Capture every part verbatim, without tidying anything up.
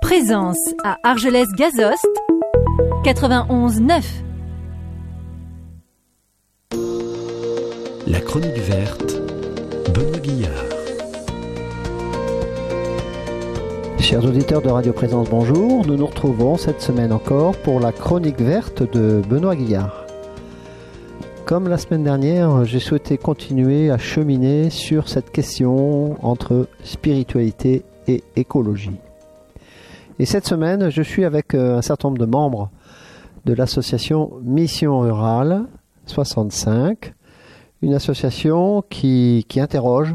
Présence à Argelès-Gazost, quatre-vingt-onze neuf. La chronique verte, Benoît Guillard. Chers auditeurs de Radio Présence, bonjour. Nous nous retrouvons cette semaine encore pour la chronique verte de Benoît Guillard. Comme la semaine dernière, j'ai souhaité continuer à cheminer sur cette question entre spiritualité et écologie. Et cette semaine, je suis avec un certain nombre de membres de l'association Mission Rurale soixante-cinq, une association qui, qui interroge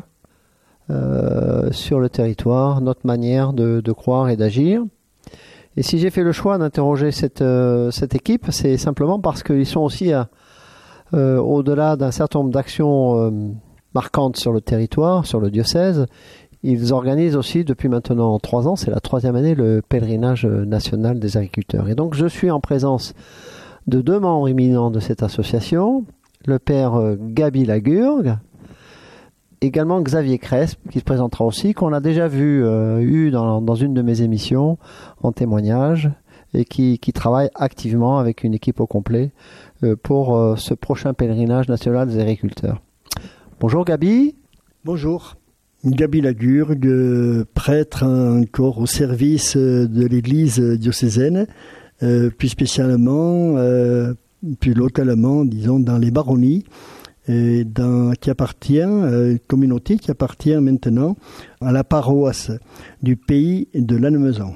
euh, sur le territoire notre manière de, de croire et d'agir. Et si j'ai fait le choix d'interroger cette, euh, cette équipe, c'est simplement parce qu'ils sont aussi, à, euh, au-delà d'un certain nombre d'actions euh, marquantes sur le territoire, sur le diocèse, ils organisent aussi depuis maintenant trois ans, c'est la troisième année, le pèlerinage national des agriculteurs. Et donc je suis en présence de deux membres éminents de cette association, le père Gaby Lagurgue, également Xavier Crespe, qui se présentera aussi, qu'on a déjà vu, euh, eu dans, dans une de mes émissions en témoignage, et qui, qui travaille activement avec une équipe au complet euh, pour euh, ce prochain pèlerinage national des agriculteurs. Bonjour Gaby. Bonjour. Gaby Lagurgue, prêtre encore au service de l'église diocésaine, euh, plus spécialement, euh, plus localement, disons, dans les baronnies, et dans, qui appartient, euh, communauté qui appartient maintenant à la paroisse du pays de Lannemezan.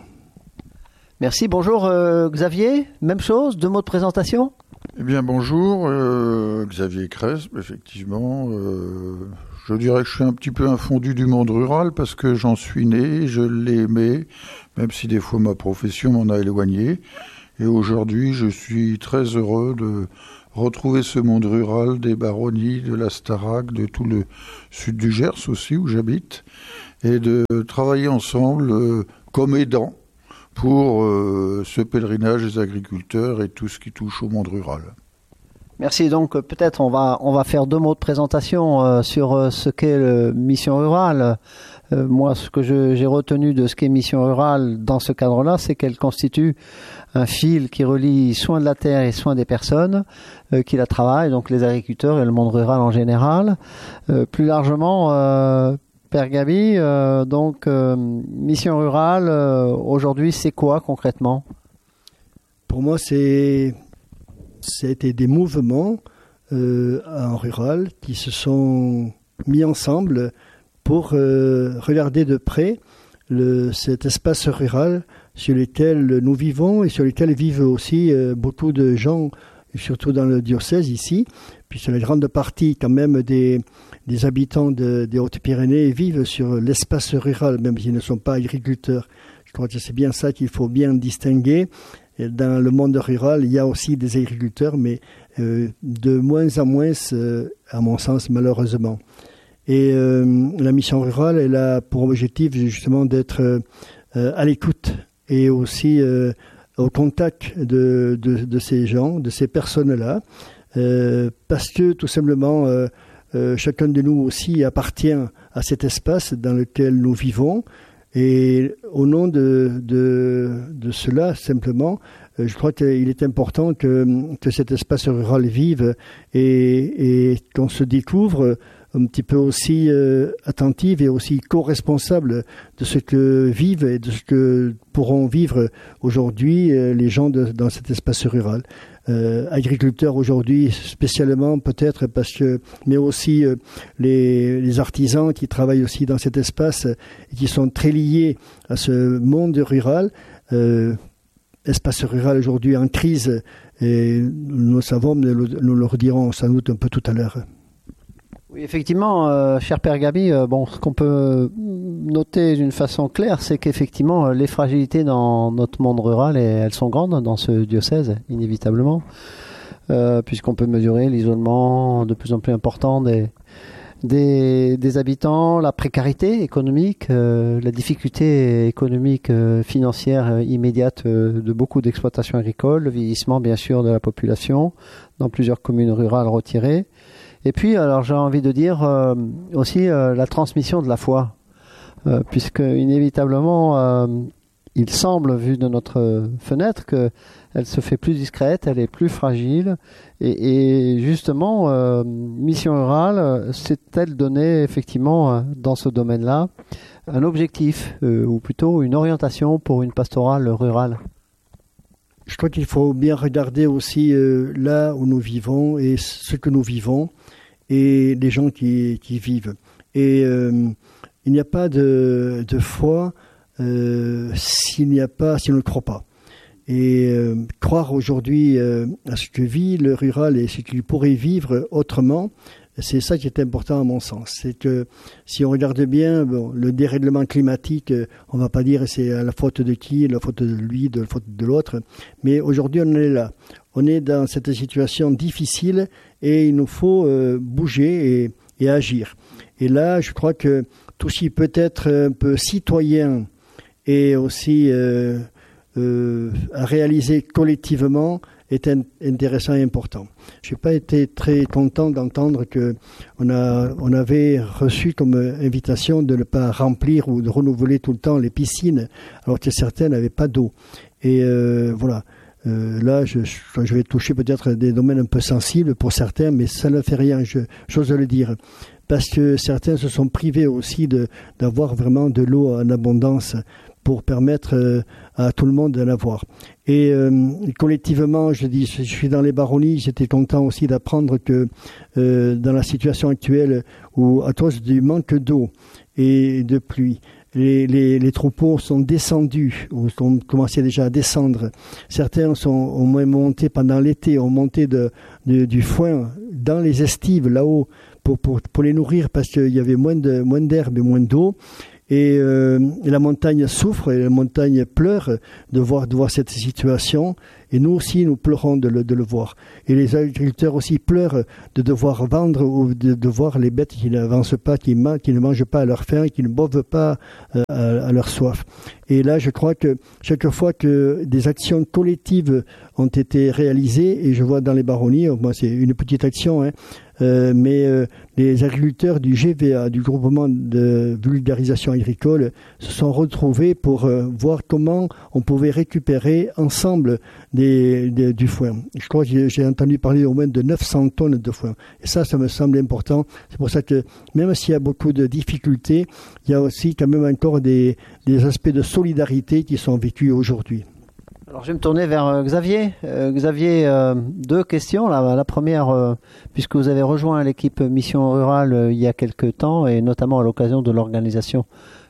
Merci, bonjour euh, Xavier, même chose, deux mots de présentation. Eh bien bonjour, euh, Xavier Crespe, effectivement, euh, je dirais que je suis un petit peu un fondu du monde rural parce que j'en suis né, je l'ai aimé, même si des fois ma profession m'en a éloigné. Et aujourd'hui, je suis très heureux de retrouver ce monde rural des baronnies, de la Starac, de tout le sud du Gers aussi où j'habite, et de travailler ensemble euh, comme aidants pour euh, ce pèlerinage des agriculteurs et tout ce qui touche au monde rural. Merci. Donc peut-être on va on va faire deux mots de présentation euh, sur euh, ce qu'est le Mission Rurale. Euh, moi, ce que je, j'ai retenu de ce qu'est Mission Rurale dans ce cadre-là, c'est qu'elle constitue un fil qui relie soin de la terre et soin des personnes euh, qui la travaillent, donc les agriculteurs et le monde rural en général. Euh, plus largement, euh, Père Gaby, euh, donc euh, Mission Rurale, euh, aujourd'hui, c'est quoi concrètement ? Pour moi, c'est c'était des mouvements euh, en rural qui se sont mis ensemble pour euh, regarder de près le, cet espace rural sur lequel nous vivons et sur lequel vivent aussi euh, beaucoup de gens, surtout dans le diocèse ici, puisque la grande partie quand même des, des habitants de, des Hautes-Pyrénées vivent sur l'espace rural, même s'ils ne sont pas agriculteurs. Je crois que c'est bien ça qu'il faut bien distinguer. Et dans le monde rural, il y a aussi des agriculteurs, mais euh, de moins en moins, euh, à mon sens, malheureusement. Et euh, la mission rurale, elle a pour objectif justement d'être euh, à l'écoute et aussi euh, au contact de, de, de ces gens, de ces personnes-là, euh, parce que tout simplement, euh, euh, chacun de nous aussi appartient à cet espace dans lequel nous vivons. Et au nom de, de, de cela, simplement, je crois qu'il est important que, que cet espace rural vive et, et qu'on se découvre un petit peu aussi euh, attentive et aussi co-responsable de ce que vivent et de ce que pourront vivre aujourd'hui euh, les gens de, dans cet espace rural. Euh, agriculteurs aujourd'hui spécialement peut-être parce que, mais aussi euh, les, les artisans qui travaillent aussi dans cet espace et qui sont très liés à ce monde rural. Euh, espace rural aujourd'hui en crise et nous le savons, nous le, nous le redirons sans doute un peu tout à l'heure. Oui, effectivement, euh, cher Père Gaby, euh, bon, ce qu'on peut noter d'une façon claire, c'est qu'effectivement, les fragilités dans notre monde rural, et elles sont grandes dans ce diocèse, inévitablement, euh, puisqu'on peut mesurer l'isolement de plus en plus important des, des, des habitants, la précarité économique, euh, la difficulté économique, euh, financière euh, immédiate euh, de beaucoup d'exploitations agricoles, le vieillissement, bien sûr, de la population dans plusieurs communes rurales retirées. Et puis, alors j'ai envie de dire euh, aussi euh, la transmission de la foi, euh, puisque inévitablement, euh, il semble, vu de notre fenêtre, qu'elle se fait plus discrète, elle est plus fragile. Et, et justement, euh, Mission Rurale s'est-elle donné effectivement dans ce domaine-là un objectif, euh, ou plutôt une orientation pour une pastorale rurale? Je crois qu'il faut bien regarder aussi euh, là où nous vivons et ce que nous vivons et les gens qui, qui vivent. Et euh, il n'y a pas de, de foi euh, s'il n'y a pas, si on ne croit pas. Et euh, croire aujourd'hui euh, à ce que vit le rural et ce qu'il pourrait vivre autrement, c'est ça qui est important à mon sens. C'est que si on regarde bien, bon, le dérèglement climatique, on ne va pas dire c'est à la faute de qui, la faute de lui, de la faute de l'autre, mais aujourd'hui on est là. On est dans cette situation difficile et il nous faut euh, bouger et, et agir. Et là, je crois que tout ce qui peut être un peu citoyen et aussi euh, euh, à réaliser collectivement est un, intéressant et important. Je n'ai pas été très content d'entendre qu'on a, on avait reçu comme invitation de ne pas remplir ou de renouveler tout le temps les piscines, alors que certains n'avaient pas d'eau. Et euh, voilà. Euh, là, je, je vais toucher peut-être des domaines un peu sensibles pour certains, mais ça ne fait rien, je, j'ose le dire. Parce que certains se sont privés aussi de, d'avoir vraiment de l'eau en abondance pour permettre euh, à tout le monde d'en avoir. Et euh, collectivement, je dis, je suis dans les baronnies, j'étais content aussi d'apprendre que euh, dans la situation actuelle où à cause du manque d'eau et de pluie, Les, les, les troupeaux sont descendus, ou ont commencé déjà à descendre. Certains sont au moins montés pendant l'été, ont monté de, de, du foin dans les estives, là-haut, pour, pour, pour les nourrir, parce qu'il y avait moins, de, moins d'herbe et moins d'eau. Et, euh, et la montagne souffre, et la montagne pleure de voir, de voir cette situation. Et nous aussi, nous pleurons de le, de le voir. Et les agriculteurs aussi pleurent de devoir vendre ou de, de voir les bêtes qui n'avancent pas, qui, ma, qui ne mangent pas à leur faim, qui ne boivent pas euh, à, à leur soif. Et là, je crois que chaque fois que des actions collectives ont été réalisées, et je vois dans les baronnies, moi c'est une petite action, hein, euh, mais euh, les agriculteurs du G V A, du groupement de vulgarisation agricole, se sont retrouvés pour euh, voir comment on pouvait récupérer ensemble Des, des, du foin. Je crois que j'ai, j'ai entendu parler au moins de neuf cents tonnes de foin. Et ça, ça me semble important. C'est pour ça que même s'il y a beaucoup de difficultés, il y a aussi quand même encore des, des aspects de solidarité qui sont vécus aujourd'hui. Alors je vais me tourner vers euh, Xavier. Euh, Xavier, euh, deux questions. La, la première, euh, puisque vous avez rejoint l'équipe Mission Rurale euh, il y a quelques temps, et notamment à l'occasion de l'organisation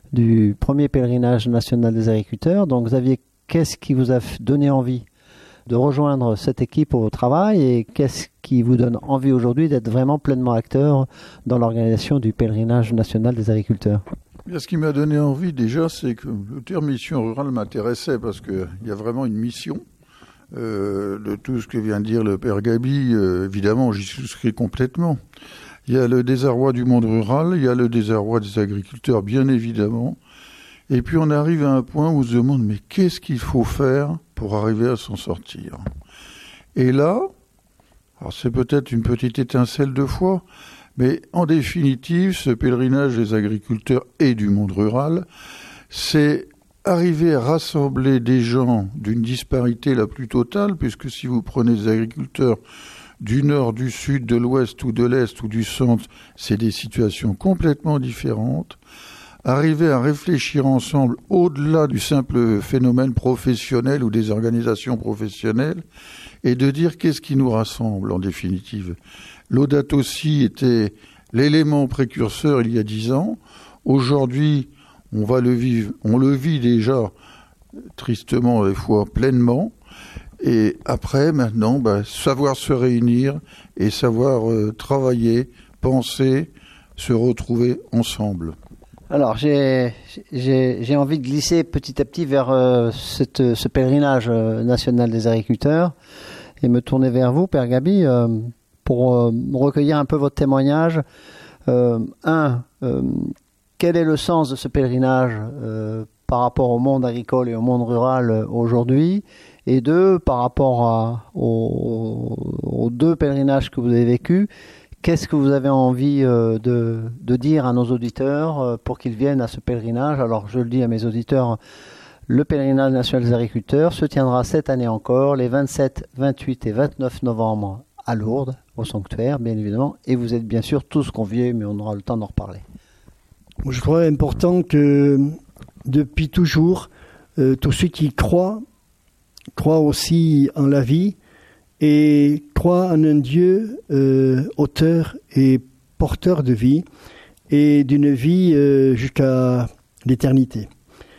du premier pèlerinage national des agriculteurs. Donc Xavier, qu'est-ce qui vous a donné envie de rejoindre cette équipe au travail, et qu'est-ce qui vous donne envie aujourd'hui d'être vraiment pleinement acteur dans l'organisation du pèlerinage national des agriculteurs? Bien, ce qui m'a donné envie déjà, c'est que le terme mission rurale m'intéressait parce qu'il y a vraiment une mission. Euh, de tout ce que vient de dire le père Gabi, euh, évidemment, j'y souscris complètement. Il y a le désarroi du monde rural, il y a le désarroi des agriculteurs, bien évidemment. Et puis on arrive à un point où on se demande, mais qu'est-ce qu'il faut faire pour arriver à s'en sortir? Et là, alors c'est peut-être une petite étincelle de foi, mais en définitive, ce pèlerinage des agriculteurs et du monde rural, c'est arriver à rassembler des gens d'une disparité la plus totale, puisque si vous prenez des agriculteurs du nord, du sud, de l'ouest ou de l'est ou du centre, c'est des situations complètement différentes. Arriver à réfléchir ensemble au-delà du simple phénomène professionnel ou des organisations professionnelles et de dire qu'est-ce qui nous rassemble en définitive. Laudato Si était l'élément précurseur il y a dix ans. Aujourd'hui, on va le vivre, on le vit déjà tristement des fois pleinement. Et après, maintenant, bah, savoir se réunir et savoir euh, travailler, penser, se retrouver ensemble. Alors, j'ai, j'ai, j'ai envie de glisser petit à petit vers euh, cette, ce pèlerinage euh, national des agriculteurs et me tourner vers vous, Père Gabi, euh, pour euh, recueillir un peu votre témoignage. Euh, un, euh, quel est le sens de ce pèlerinage euh, par rapport au monde agricole et au monde rural euh, aujourd'hui? Et deux, par rapport à, aux, aux deux pèlerinages que vous avez vécus, qu'est-ce que vous avez envie euh, de, de dire à nos auditeurs euh, pour qu'ils viennent à ce pèlerinage? Alors, je le dis à mes auditeurs, Le pèlerinage national des agriculteurs se tiendra cette année encore les vingt-sept, vingt-huit et vingt-neuf novembre à Lourdes, au sanctuaire, bien évidemment. Et vous êtes bien sûr tous conviés, mais on aura le temps d'en reparler. Je crois important que depuis toujours, euh, tous ceux qui croient, croient aussi en la vie et croient en un Dieu euh, auteur et porteur de vie et d'une vie euh, jusqu'à l'éternité.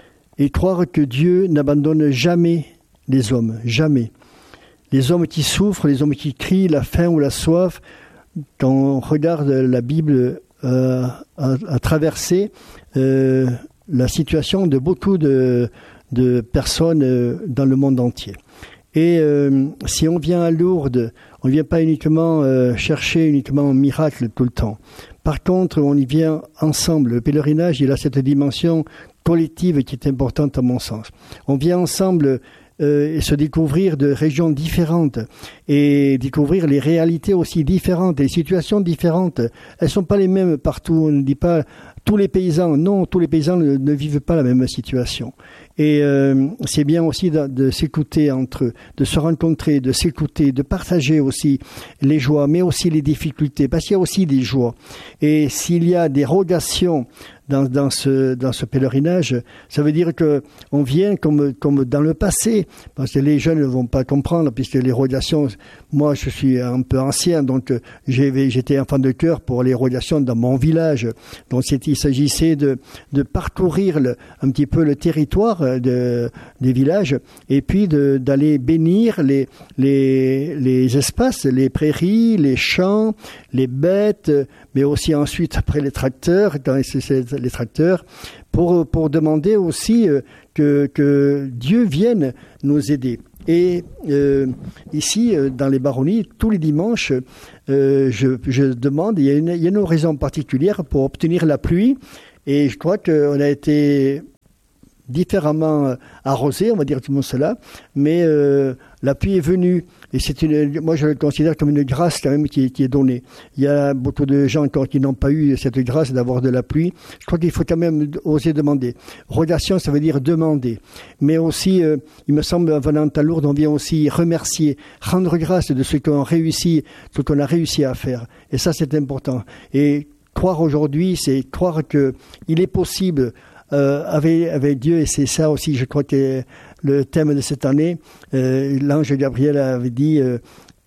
Et croire que Dieu n'abandonne jamais les hommes, jamais. Les hommes qui souffrent, les hommes qui crient la faim ou la soif, quand on regarde la Bible, euh, a, a traversé euh, la situation de beaucoup de, de personnes euh, dans le monde entier. Et euh, si on vient à Lourdes, on ne vient pas uniquement euh, chercher uniquement un miracle tout le temps. Par contre, on y vient ensemble. Le pèlerinage, il a cette dimension collective qui est importante à mon sens. On vient ensemble euh, et se découvrir de régions différentes et découvrir les réalités aussi différentes, les situations différentes. Elles ne sont pas les mêmes partout. On ne dit pas tous les paysans. Non, tous les paysans ne, ne vivent pas la même situation. Et euh, c'est bien aussi de, de s'écouter entre eux, de se rencontrer, de s'écouter, de partager aussi les joies, mais aussi les difficultés, parce qu'il y a aussi des joies. Et s'il y a des rogations dans, dans, ce, dans ce pèlerinage, ça veut dire que on vient comme, comme dans le passé, parce que les jeunes ne vont pas comprendre, puisque les rogations, moi je suis un peu ancien, donc j'ai, j'étais enfant de chœur pour les rogations dans mon village. Donc il s'agissait de, de parcourir le, un petit peu le territoire De, des villages et puis de, d'aller bénir les, les, les espaces, les prairies, les champs, les bêtes, mais aussi ensuite après les tracteurs, quand c'est, c'est les tracteurs, pour, pour demander aussi que, que Dieu vienne nous aider. Et euh, ici, dans les baronnies, tous les dimanches, euh, je, je demande, il y a une, il y a une raison particulière pour obtenir la pluie, et je crois qu'on a été différemment arrosé, on va dire tout le monde cela, mais euh, la pluie est venue et c'est une, moi je le considère comme une grâce quand même qui est, qui est donnée. Il y a beaucoup de gens encore qui n'ont pas eu cette grâce d'avoir de la pluie. Je crois qu'il faut quand même oser demander. Rogation, ça veut dire demander, mais aussi, euh, il me semble, en venant à Lourdes, on vient aussi remercier, rendre grâce de ce qu'on réussit, ce qu'on a réussi à faire. Et ça, c'est important. Et croire aujourd'hui, c'est croire que il est possible. Euh, avec, avec Dieu, et c'est ça aussi, je crois que le thème de cette année, euh, l'ange Gabriel avait dit, euh,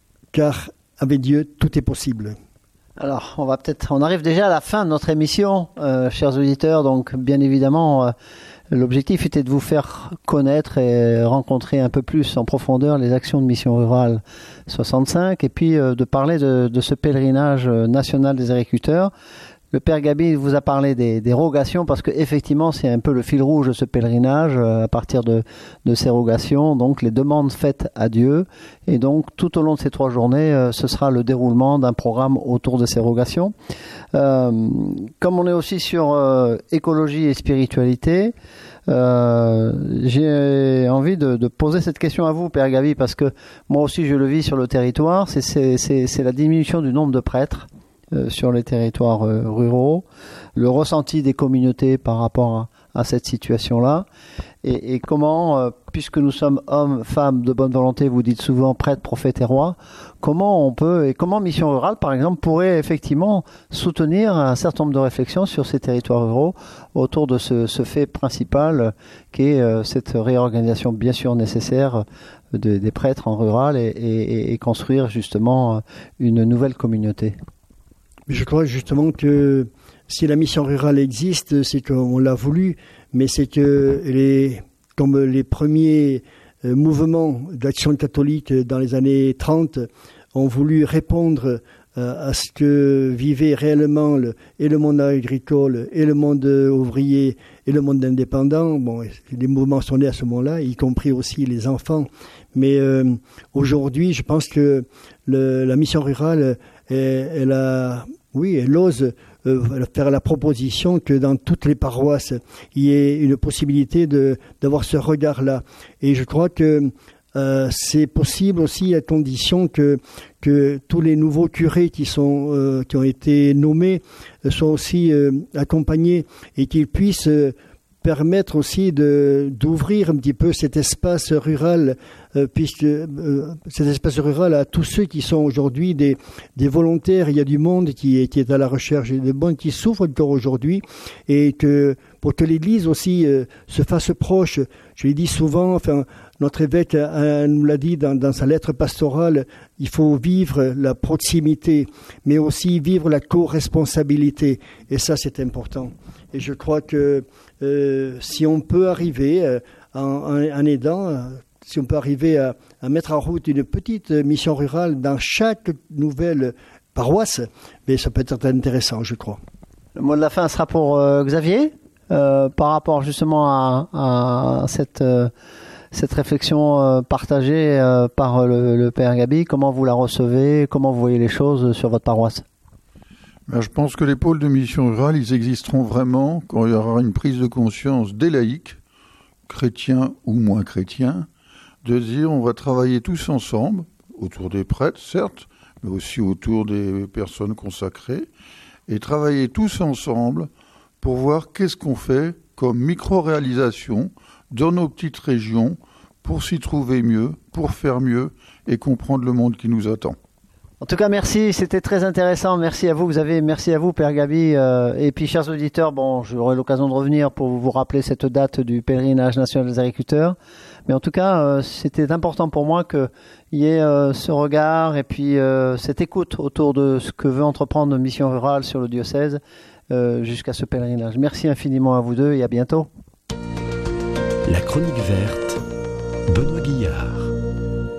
car avec Dieu, tout est possible. Alors, on va peut-être, on arrive déjà à la fin de notre émission, euh, chers auditeurs, donc bien évidemment, euh, l'objectif était de vous faire connaître et rencontrer un peu plus en profondeur les actions de Mission Rurale soixante-cinq, et puis euh, de parler de, de ce pèlerinage national des agriculteurs. Le Père Gabi vous a parlé des, des rogations parce que effectivement c'est un peu le fil rouge de ce pèlerinage euh, à partir de, de ces rogations, donc les demandes faites à Dieu, et donc tout au long de ces trois journées euh, ce sera le déroulement d'un programme autour de ces rogations. Euh, comme on est aussi sur euh, écologie et spiritualité, Euh, j'ai envie de, de poser cette question à vous, Père Gabi, parce que moi aussi je le vis sur le territoire, c'est, c'est, c'est, c'est la diminution du nombre de prêtres Euh, sur les territoires euh, ruraux, le ressenti des communautés par rapport à, à cette situation-là, et, et comment, euh, puisque nous sommes hommes, femmes de bonne volonté, vous dites souvent prêtres, prophètes et rois, comment on peut, et comment Mission Rurale, par exemple, pourrait effectivement soutenir un certain nombre de réflexions sur ces territoires ruraux autour de ce, ce fait principal qui est euh, cette réorganisation bien sûr nécessaire de, des prêtres en rural et, et, et construire justement une nouvelle communauté. Je crois justement que si la mission rurale existe, c'est qu'on l'a voulu, mais c'est que les, comme les premiers euh, mouvements d'action catholique dans les années trente ont voulu répondre euh, à ce que vivait réellement le, et le monde agricole, et le monde ouvrier, et le monde indépendant. Bon, les mouvements sont nés à ce moment-là, y compris aussi les enfants. Mais euh, aujourd'hui, je pense que le, la mission rurale, elle, elle a... Oui, elle ose euh, faire la proposition que dans toutes les paroisses, il y ait une possibilité de, d'avoir ce regard-là. Et je crois que euh, c'est possible aussi à condition que, que tous les nouveaux curés qui, sont, euh, qui ont été nommés euh, soient aussi euh, accompagnés et qu'ils puissent euh, permettre aussi de, d'ouvrir un petit peu cet espace rural, euh, puisque euh, cet espace rural à tous ceux qui sont aujourd'hui des, des volontaires. Il y a du monde qui est, qui est à la recherche, et des monde qui souffrent encore aujourd'hui, et que pour que l'Église aussi euh, se fasse proche. Je l'ai dit souvent, enfin, notre évêque euh, nous l'a dit dans, dans sa lettre pastorale, il faut vivre la proximité, mais aussi vivre la co-responsabilité. Et ça, c'est important. Et je crois que euh, si on peut arriver, euh, en, en, en aidant, euh, si on peut arriver à, à mettre en route une petite mission rurale dans chaque nouvelle paroisse, mais ça peut être intéressant, je crois. Le mot de la fin sera pour euh, Xavier, euh, par rapport justement à, à cette, euh, cette réflexion euh, partagée euh, par le, le Père Gabi. Comment vous la recevez? Comment vous voyez les choses sur votre paroisse? Ben, je pense que les pôles de mission rurale, ils existeront vraiment quand il y aura une prise de conscience des laïcs, chrétiens ou moins chrétiens, de dire on va travailler tous ensemble, autour des prêtres, certes, mais aussi autour des personnes consacrées, et travailler tous ensemble pour voir qu'est-ce qu'on fait comme micro-réalisation dans nos petites régions pour s'y trouver mieux, pour faire mieux et comprendre le monde qui nous attend. En tout cas, merci, c'était très intéressant. Merci à vous, vous avez, merci à vous, Père Gabi. Euh, et puis, chers auditeurs, bon, j'aurai l'occasion de revenir pour vous rappeler cette date du pèlerinage national des agriculteurs. Mais en tout cas, euh, c'était important pour moi qu'il y ait euh, ce regard et puis euh, cette écoute autour de ce que veut entreprendre Mission Rurale sur le diocèse euh, jusqu'à ce pèlerinage. Merci infiniment à vous deux et à bientôt. La Chronique Verte, Benoît Guillard.